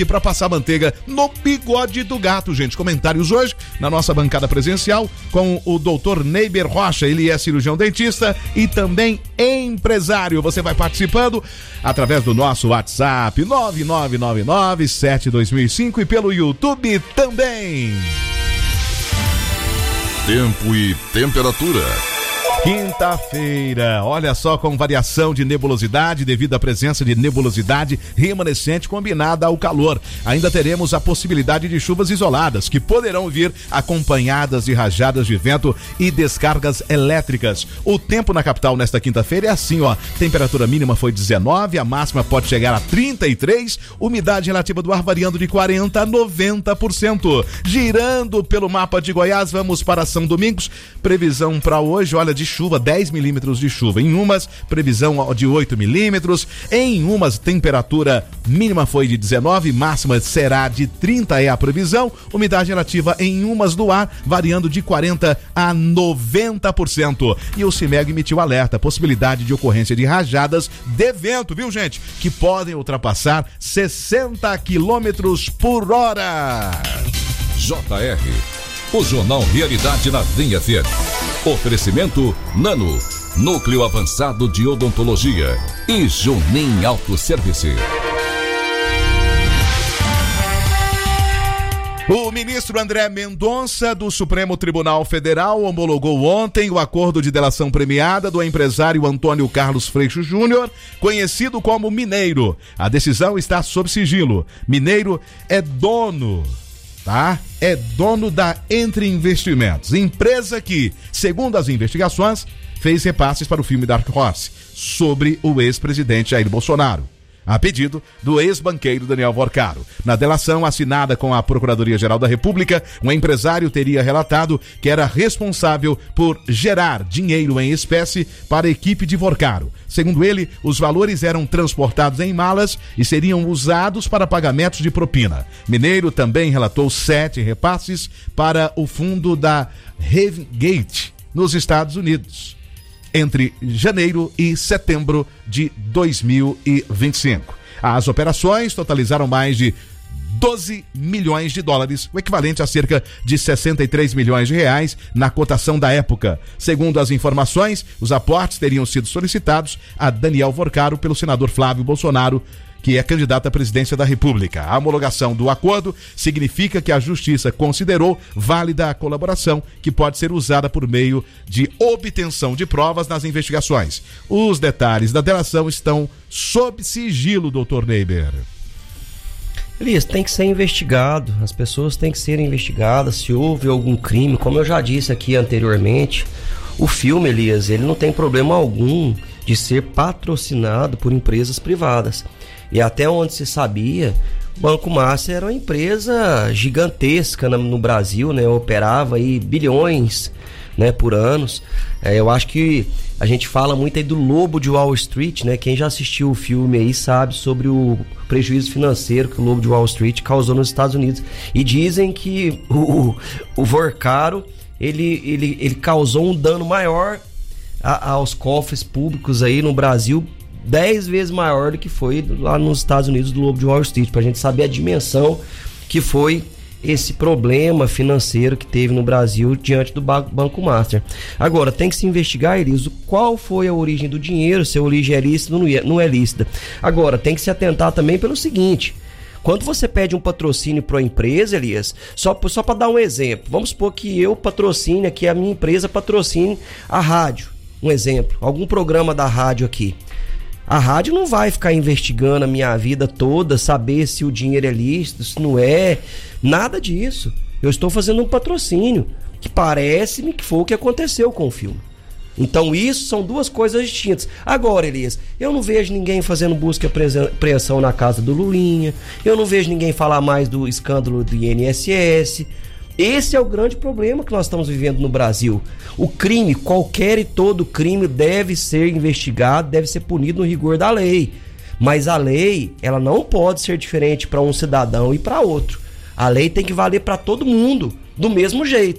e para passar manteiga no bigode do gato, gente. Comentários hoje na nossa bancada presencial com o Dr. Neiber Rocha. Ele é cirurgião dentista e também empresário. Você vai participando através do nosso WhatsApp 9999-72005 e pelo YouTube também. Tempo e temperatura. Quinta-feira, olha só, com variação de nebulosidade devido à presença de nebulosidade remanescente combinada ao calor. Ainda teremos a possibilidade de chuvas isoladas que poderão vir acompanhadas de rajadas de vento e descargas elétricas. O tempo na capital nesta quinta-feira é assim, ó. Temperatura mínima foi 19, a máxima pode chegar a 33, umidade relativa do ar variando de 40% a 90%. Girando pelo mapa de Goiás, vamos para São Domingos. Previsão para hoje, olha, de chuva, 10 milímetros de chuva. Em umas, previsão de 8 milímetros. Em umas, temperatura mínima foi de 19, máxima será de 30, é a previsão. Umidade relativa em umas do ar, variando de 40% a 90%. E o CIMEG emitiu alerta, possibilidade de ocorrência de rajadas de vento, viu, gente? Que podem ultrapassar 60 quilômetros por hora. JR, o Jornal Realidade na DEM FM. Oferecimento Nano, Núcleo Avançado de Odontologia e Junim Autosservice. O ministro André Mendonça, do Supremo Tribunal Federal, homologou ontem o acordo de delação premiada do empresário Antônio Carlos Freixo Júnior, conhecido como Mineiro. A decisão está sob sigilo. Mineiro é dono da Entre Investimentos, empresa que, segundo as investigações, fez repasses para o filme Dark Horse, sobre o ex-presidente Jair Bolsonaro, a pedido do ex-banqueiro Daniel Vorcaro. Na delação assinada com a Procuradoria-Geral da República, um empresário teria relatado que era responsável por gerar dinheiro em espécie para a equipe de Vorcaro. Segundo ele, os valores eram transportados em malas e seriam usados para pagamentos de propina. Mineiro também relatou 7 repasses para o fundo da Heavengate, nos Estados Unidos, entre janeiro e setembro de 2025. As operações totalizaram mais de 12 milhões de dólares, o equivalente a cerca de 63 milhões de reais na cotação da época. Segundo as informações, os aportes teriam sido solicitados a Daniel Vorcaro pelo senador Flávio Bolsonaro, que é candidato à presidência da República. A homologação do acordo significa que a Justiça considerou válida a colaboração, que pode ser usada por meio de obtenção de provas nas investigações. Os detalhes da delação estão sob sigilo, doutor Neiber. Elias, tem que ser investigado, as pessoas têm que ser investigadas se houve algum crime. Como eu já disse aqui anteriormente, o filme, Elias, ele não tem problema algum de ser patrocinado por empresas privadas. E até onde se sabia, o Banco Master era uma empresa gigantesca no Brasil, né? Operava aí bilhões, né, por anos. Eu acho que a gente fala muito aí do Lobo de Wall Street, né? Quem já assistiu o filme aí sabe sobre o prejuízo financeiro que o Lobo de Wall Street causou nos Estados Unidos. E dizem que o Vorcaro, ele causou um dano maior aos cofres públicos aí no Brasil, 10 vezes maior do que foi lá nos Estados Unidos do Lobo de Wall Street, pra gente saber a dimensão que foi esse problema financeiro que teve no Brasil diante do Banco Master. Agora, tem que se investigar, Elias, qual foi a origem do dinheiro, se a origem é lícita ou não é lícita. Agora, tem que se atentar também pelo seguinte: quando você pede um patrocínio para uma empresa, Elias, só para dar um exemplo, vamos supor que eu patrocine aqui, a minha empresa patrocine a rádio, um exemplo, algum programa da rádio aqui. A rádio não vai ficar investigando a minha vida toda, saber se o dinheiro é lícito, se não é, nada disso. Eu estou fazendo um patrocínio, que parece-me que foi o que aconteceu com o filme. Então isso são duas coisas distintas. Agora, Elias, eu não vejo ninguém fazendo busca e apreensão na casa do Lulinha, eu não vejo ninguém falar mais do escândalo do INSS. Esse é o grande problema que nós estamos vivendo no Brasil. O crime, qualquer e todo crime, deve ser investigado, deve ser punido no rigor da lei. Mas a lei, ela não pode ser diferente para um cidadão e para outro. A lei tem que valer para todo mundo, do mesmo jeito.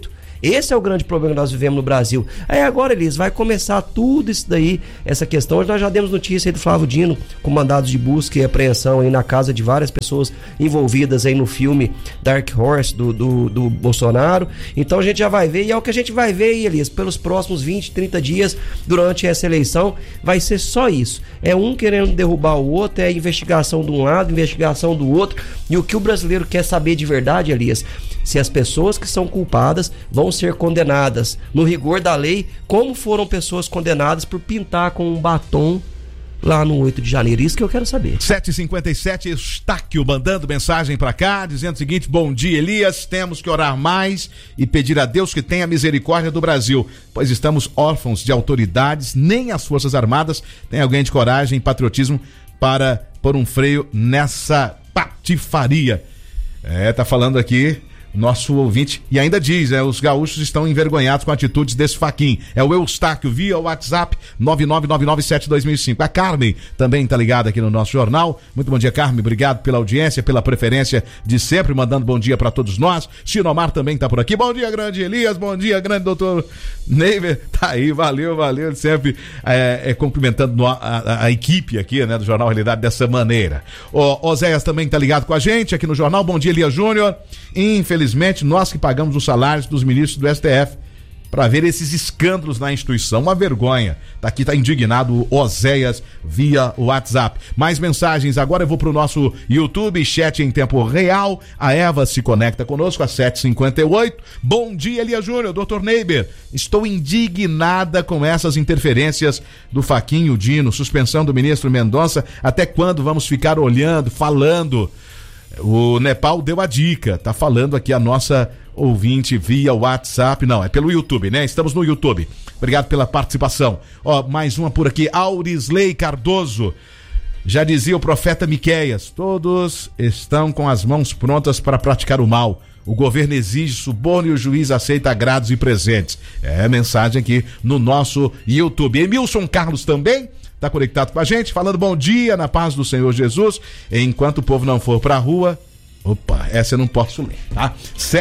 Esse é o grande problema que nós vivemos no Brasil. Aí agora, Elias, vai começar tudo isso daí, essa questão. Hoje nós já demos notícia aí do Flávio Dino com mandados de busca e apreensão aí na casa de várias pessoas envolvidas aí no filme Dark Horse do Bolsonaro. Então a gente já vai ver, e é o que a gente vai ver aí, Elias, pelos próximos 20, 30 dias durante essa eleição, vai ser só isso. É um querendo derrubar o outro, é investigação de um lado, investigação do outro, e o que o brasileiro quer saber de verdade, Elias, se as pessoas que são culpadas vão ser condenadas no rigor da lei, como foram pessoas condenadas por pintar com um batom lá no 8 de janeiro. Isso que eu quero saber. 7h57, Eustáquio mandando mensagem pra cá, dizendo o seguinte: bom dia, Elias, temos que orar mais e pedir a Deus que tenha misericórdia do Brasil, pois estamos órfãos de autoridades, nem as Forças Armadas têm alguém de coragem e patriotismo para pôr um freio nessa patifaria. Tá falando aqui nosso ouvinte, e ainda diz, os gaúchos estão envergonhados com atitudes desse Fachin. É o Eustáquio via WhatsApp 999972005. A Carmen também tá ligada aqui no nosso jornal. Muito bom dia, Carmen, obrigado pela audiência, pela preferência de sempre, mandando bom dia para todos nós. Chinomar também tá por aqui. Bom dia, grande Elias, bom dia, grande doutor Neiber, tá aí, valeu, sempre cumprimentando a equipe aqui, né, do Jornal Realidade dessa maneira. O Oséias também tá ligado com a gente aqui no jornal. Bom dia, Elias Júnior. Infelizmente, nós que pagamos os salários dos ministros do STF para ver esses escândalos na instituição, uma vergonha. Tá indignado o Oséias via WhatsApp. Mais mensagens, agora eu vou pro nosso YouTube, chat em tempo real. A Eva se conecta conosco às 7h58. Bom dia, Elias Júnior, doutor Neiber. Estou indignada com essas interferências do Fachin e o Dino, suspensão do ministro Mendonça. Até quando vamos ficar olhando, falando? O Nepal deu a dica, tá falando aqui a nossa ouvinte via WhatsApp, não, é pelo YouTube, né? Estamos no YouTube. Obrigado pela participação. Mais uma por aqui, Aurisley Cardoso. Já dizia o profeta Miqueias, todos estão com as mãos prontas para praticar o mal. O governo exige suborno e o juiz aceita agrados e presentes. É a mensagem aqui no nosso YouTube. Emilson Carlos também tá conectado com a gente, falando bom dia, na paz do Senhor Jesus. Enquanto o povo não for pra rua... Opa, essa eu não posso ler, tá?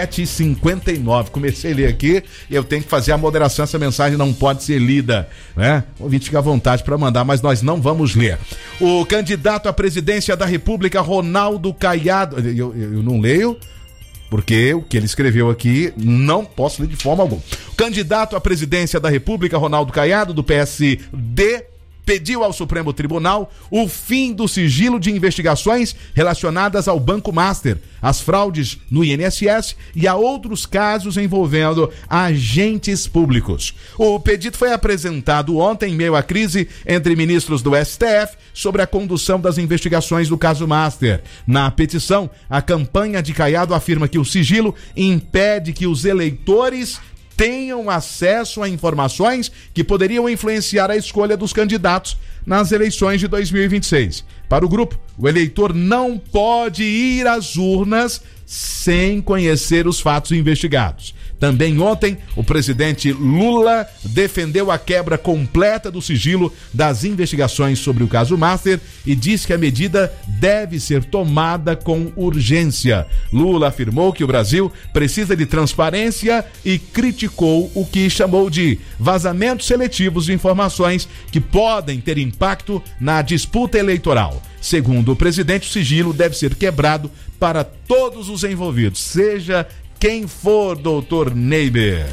7h59, comecei a ler aqui e eu tenho que fazer a moderação, essa mensagem não pode ser lida, né? O ouvinte fica à vontade para mandar, mas nós não vamos ler. O candidato à presidência da República, Ronaldo Caiado, eu não leio, porque o que ele escreveu aqui não posso ler de forma alguma. O candidato à presidência da República, Ronaldo Caiado, do PSD, pediu ao Supremo Tribunal o fim do sigilo de investigações relacionadas ao Banco Master, às fraudes no INSS e a outros casos envolvendo agentes públicos. O pedido foi apresentado ontem em meio à crise entre ministros do STF sobre a condução das investigações do caso Master. Na petição, a campanha de Caiado afirma que o sigilo impede que os eleitores tenham acesso a informações que poderiam influenciar a escolha dos candidatos nas eleições de 2026. Para o grupo, o eleitor não pode ir às urnas sem conhecer os fatos investigados. Também ontem, o presidente Lula defendeu a quebra completa do sigilo das investigações sobre o caso Master e disse que a medida deve ser tomada com urgência. Lula afirmou que o Brasil precisa de transparência e criticou o que chamou de vazamentos seletivos de informações que podem ter impacto na disputa eleitoral. Segundo o presidente, o sigilo deve ser quebrado para todos os envolvidos, seja quem for, doutor Neiber.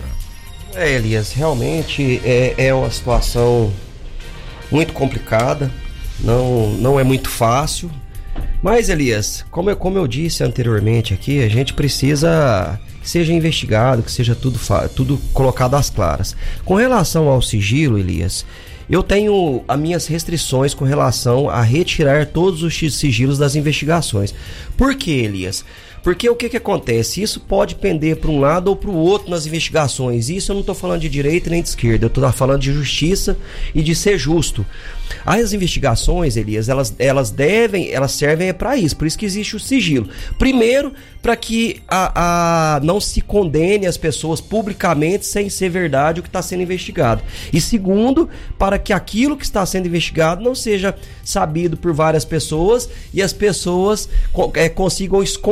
Elias, realmente é uma situação muito complicada, não é muito fácil, mas, Elias, como eu disse anteriormente aqui, a gente precisa que seja investigado, que seja tudo colocado às claras. Com relação ao sigilo, Elias, eu tenho as minhas restrições com relação a retirar todos os sigilos das investigações. Por quê, Elias? Porque o que acontece? Isso pode pender para um lado ou para o outro nas investigações. Isso eu não estou falando de direita nem de esquerda, eu estou falando de justiça e de ser justo. As investigações, Elias, elas servem para isso, por isso que existe o sigilo. Primeiro, para que não se condene as pessoas publicamente sem ser verdade o que está sendo investigado. E segundo, para que aquilo que está sendo investigado não seja sabido por várias pessoas e as pessoas consigam esconder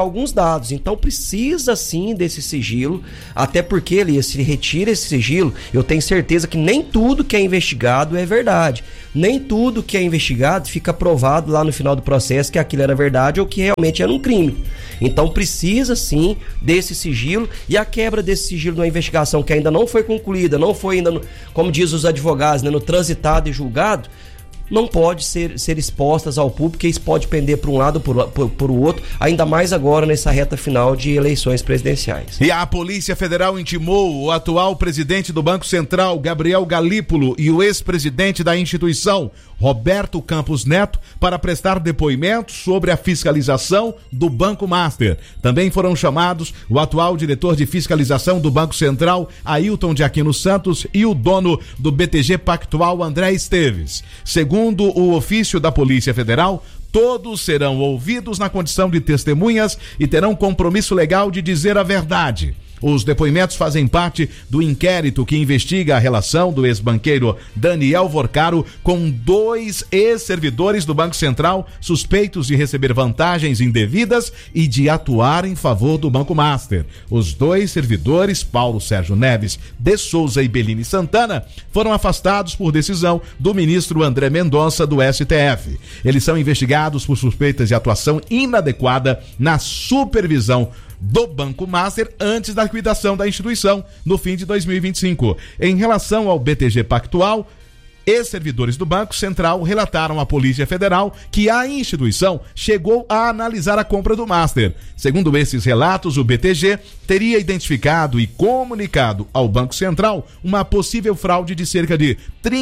alguns dados. Então precisa sim desse sigilo, até porque, Elias, se retira esse sigilo, eu tenho certeza que nem tudo que é investigado é verdade. Nem tudo que é investigado fica provado lá no final do processo que aquilo era verdade ou que realmente era um crime. Então precisa sim desse sigilo, e a quebra desse sigilo numa investigação que ainda não foi concluída, não foi ainda, como diz os advogados, né, no transitado e julgado, não pode ser expostas ao público, porque isso pode pender para um lado ou por o outro, ainda mais agora nessa reta final de eleições presidenciais. E a Polícia Federal intimou o atual presidente do Banco Central, Gabriel Galípolo, e o ex-presidente da instituição, Roberto Campos Neto, para prestar depoimentos sobre a fiscalização do Banco Master. Também foram chamados o atual diretor de fiscalização do Banco Central, Ailton de Aquino Santos, e o dono do BTG Pactual, André Esteves. Segundo o ofício da Polícia Federal, todos serão ouvidos na condição de testemunhas e terão compromisso legal de dizer a verdade. Os depoimentos fazem parte do inquérito que investiga a relação do ex-banqueiro Daniel Vorcaro com 2 ex-servidores do Banco Central suspeitos de receber vantagens indevidas e de atuar em favor do Banco Master. Os 2 servidores, Paulo Sérgio Neves de Souza e Bellini Santana, foram afastados por decisão do ministro André Mendonça do STF. Eles são investigados por suspeitas de atuação inadequada na supervisão do Banco Master antes da liquidação da instituição no fim de 2025. Em relação ao BTG Pactual, ex-servidores do Banco Central relataram à Polícia Federal que a instituição chegou a analisar a compra do Master. Segundo esses relatos, o BTG teria identificado e comunicado ao Banco Central uma possível fraude de cerca de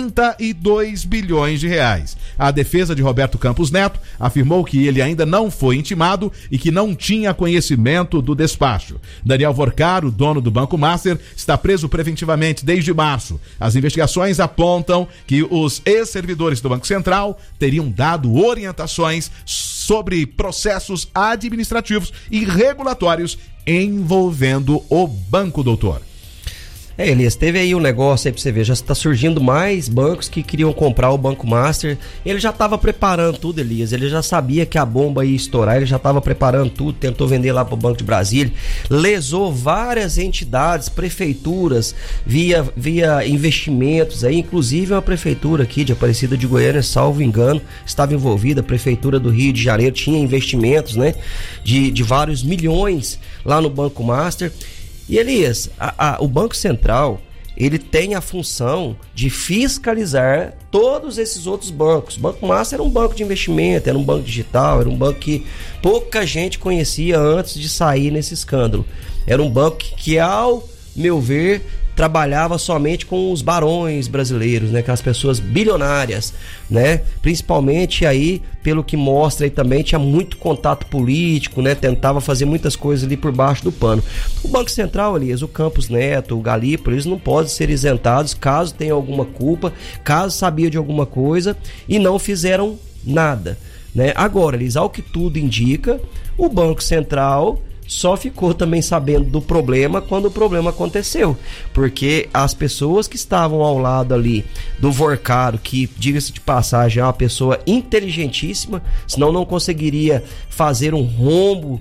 32 bilhões de reais. A defesa de Roberto Campos Neto afirmou que ele ainda não foi intimado e que não tinha conhecimento do despacho. Daniel Vorcaro, dono do Banco Master, está preso preventivamente desde março. As investigações apontam que os ex-servidores do Banco Central teriam dado orientações sobre processos administrativos e regulatórios envolvendo o banco, doutor. Elias, teve aí um negócio aí pra você ver, já está surgindo mais bancos que queriam comprar o Banco Master. Ele já estava preparando tudo, Elias, ele já sabia que a bomba ia estourar, ele já estava preparando tudo, tentou vender lá pro Banco de Brasília, lesou várias entidades, prefeituras, via investimentos aí, inclusive uma prefeitura aqui de Aparecida de Goiânia, salvo engano, estava envolvida, a prefeitura do Rio de Janeiro tinha investimentos, né, de vários milhões lá no Banco Master. E Elias, o Banco Central, ele tem a função de fiscalizar todos esses outros bancos. O Banco Master era um banco de investimento, era um banco digital, era um banco que pouca gente conhecia antes de sair nesse escândalo. Era um banco que, ao meu ver, trabalhava somente com os barões brasileiros, né, aquelas pessoas bilionárias, né, principalmente aí, pelo que mostra aí também, tinha muito contato político, né, tentava fazer muitas coisas ali por baixo do pano. O Banco Central, Elias, o Campos Neto, o Galípolo, eles não podem ser isentados caso tenha alguma culpa, caso sabia de alguma coisa e não fizeram nada, né. Agora, Elias, ao que tudo indica, o Banco Central só ficou também sabendo do problema quando o problema aconteceu, porque as pessoas que estavam ao lado ali do Vorcaro, que, diga-se de passagem, é uma pessoa inteligentíssima, senão não conseguiria fazer um rombo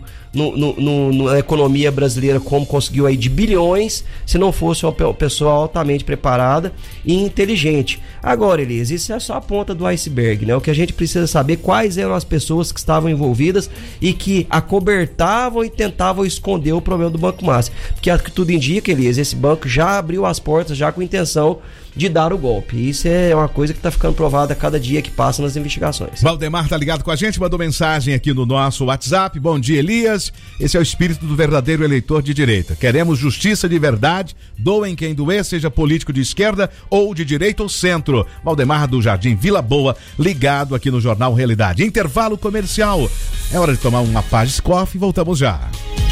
na economia brasileira como conseguiu aí de bilhões, se não fosse uma pessoa altamente preparada e inteligente. Agora, Elias, isso é só a ponta do iceberg, né? O que a gente precisa saber quais eram as pessoas que estavam envolvidas e que acobertavam e tentavam esconder o problema do Banco Master, porque o que tudo indica, Elias, esse banco já abriu as portas já com intenção de dar o golpe. Isso é uma coisa que está ficando provada a cada dia que passa nas investigações. Valdemar tá ligado com a gente, mandou mensagem aqui no nosso WhatsApp. Bom dia, Elias. Esse é o espírito do verdadeiro eleitor de direita. Queremos justiça de verdade, doem quem doer, seja político de esquerda ou de direita ou centro. Valdemar do Jardim Vila Boa, ligado aqui no Jornal Realidade. Intervalo comercial. É hora de tomar uma Paz Coffee e voltamos já.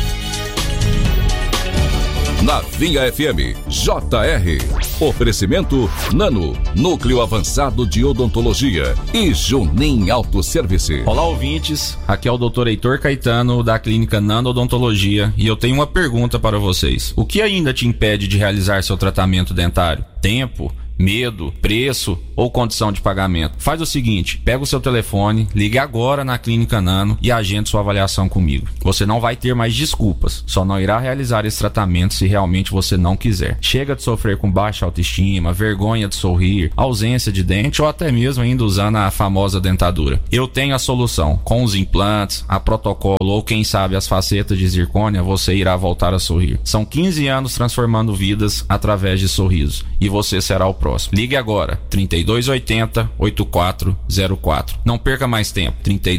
Na Vinha FM, JR. Oferecimento Nano, Núcleo Avançado de Odontologia e Junim Autosservice. Olá, ouvintes. Aqui é o Dr. Heitor Caetano, da Clínica Nano Odontologia, e eu tenho uma pergunta para vocês. O que ainda te impede de realizar seu tratamento dentário? Tempo? Medo? Preço? ou condição de pagamento. Faz o seguinte, pega o seu telefone, ligue agora na Clínica Nano e agende sua avaliação comigo. Você não vai ter mais desculpas, só não irá realizar esse tratamento se realmente você não quiser. Chega de sofrer com baixa autoestima, vergonha de sorrir, ausência de dente ou até mesmo ainda usando a famosa dentadura. Eu tenho a solução. Com os implantes, a protocolo ou quem sabe as facetas de zircônia, você irá voltar a sorrir. São 15 anos transformando vidas através de sorrisos e você será o próximo. Ligue agora, 3280-8404. Não perca mais tempo,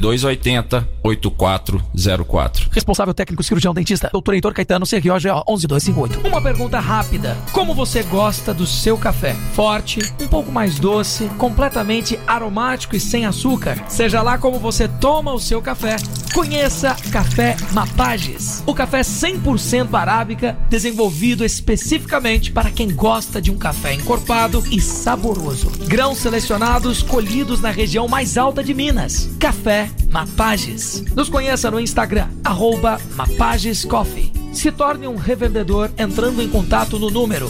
3280-8404. Responsável técnico cirurgião dentista, Dr. Heitor Caetano, CRO 11258. Uma pergunta rápida. Como você gosta do seu café? Forte, um pouco mais doce, completamente aromático e sem açúcar? Seja lá como você toma o seu café, conheça Café Mapages. O café 100% arábica, desenvolvido especificamente para quem gosta de um café encorpado e saboroso. Grãos selecionados colhidos na região mais alta de Minas. Café Mapages. Nos conheça no Instagram, @MapagesCoffee. Se torne um revendedor entrando em contato no número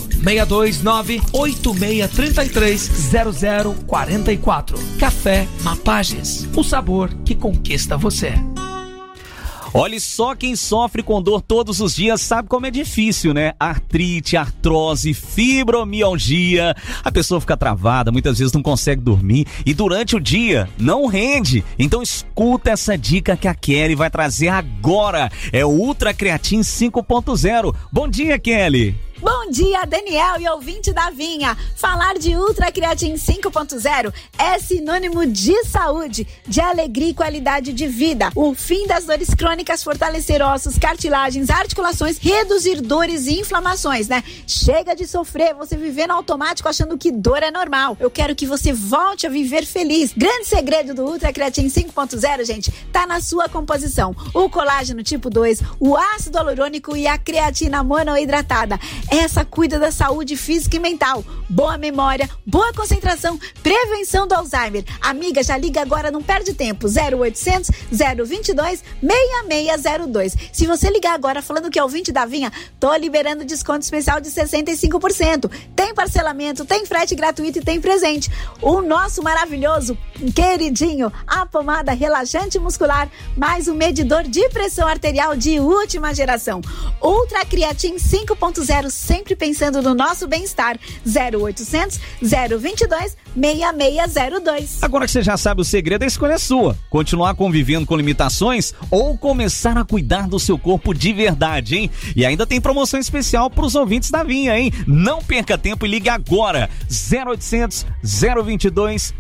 629-8633-0044. Café Mapages. O sabor que conquista você. Olha, só quem sofre com dor todos os dias sabe como é difícil, né? Artrite, artrose, fibromialgia. A pessoa fica travada, muitas vezes não consegue dormir e durante o dia não rende. Então escuta essa dica que a Kelly vai trazer agora. É o Ultra Creatin 5.0. Bom dia, Kelly. Bom dia, Daniel e ouvinte da Vinha. Falar de Ultra Creatin 5.0 é sinônimo de saúde, de alegria e qualidade de vida. O fim das dores crônicas, fortalecer ossos, cartilagens, articulações, reduzir dores e inflamações, né? Chega de sofrer, você viver no automático achando que dor é normal. Eu quero que você volte a viver feliz. Grande segredo do Ultra Creatin 5.0, gente, tá na sua composição. O colágeno tipo 2, o ácido hialurônico e a creatina monoidratada. Essa cuida da saúde física e mental, boa memória, boa concentração, prevenção do Alzheimer. Amiga, já liga agora, não perde tempo, 0800 022 6602. Se você ligar agora falando que é ouvinte da Vinha, tô liberando desconto especial de 65%. Tem parcelamento, tem frete gratuito e tem presente. O nosso maravilhoso, queridinho, a pomada relaxante muscular, mais um medidor de pressão arterial de última geração. Ultra Creatin 5.0, sempre pensando no nosso bem-estar. 0800 022 6602. Agora que você já sabe, o segredo, a escolha é sua. Continuar convivendo com limitações ou começar a cuidar do seu corpo de verdade, hein? E ainda tem promoção especial para os ouvintes da Vinha, hein? Não perca tempo e ligue agora. 0800 022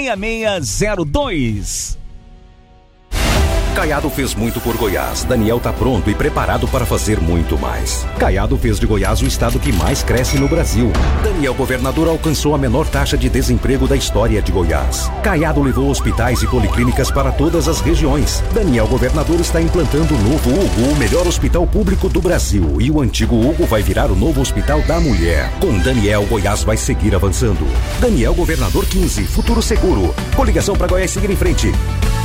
6602. Caiado fez muito por Goiás. Daniel tá pronto e preparado para fazer muito mais. Caiado fez de Goiás o estado que mais cresce no Brasil. Daniel Governador alcançou a menor taxa de desemprego da história de Goiás. Caiado levou hospitais e policlínicas para todas as regiões. Daniel Governador está implantando o novo Hugo, o melhor hospital público do Brasil. E o antigo Hugo vai virar o novo Hospital da Mulher. Com Daniel, Goiás vai seguir avançando. Daniel Governador 15, futuro seguro. Coligação para Goiás seguir em frente.